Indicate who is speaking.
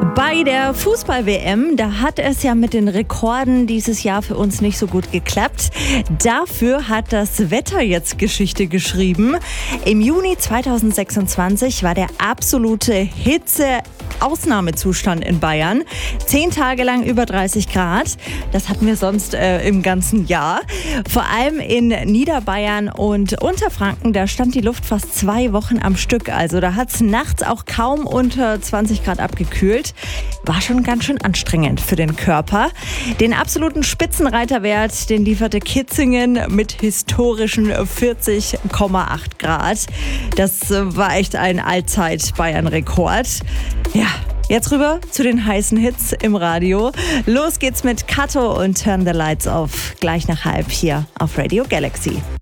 Speaker 1: Bei der Fußball-WM, da hat es ja mit den Rekorden dieses Jahr für uns nicht so gut geklappt. Dafür hat das Wetter jetzt Geschichte geschrieben. Im Juni 2026 war der absolute Hitze-Ausnahmezustand in Bayern. 10 Tage lang über 30 Grad. Das hatten wir sonst im ganzen Jahr. Vor allem in Niederbayern und Unterfranken, da stand die Luft fast 2 Wochen am Stück. Also da hat es nachts auch kaum unter 20 Grad abgekühlt. War schon ganz schön anstrengend für den Körper. Den absoluten Spitzenreiterwert, den lieferte Kitzingen mit historischen 40,8 Grad. Das war echt ein Allzeit-Bayern-Rekord. Ja, jetzt rüber zu den heißen Hits im Radio. Los geht's mit Kato und Turn the Lights Off. Gleich nach 1:30 hier auf Radio Galaxy.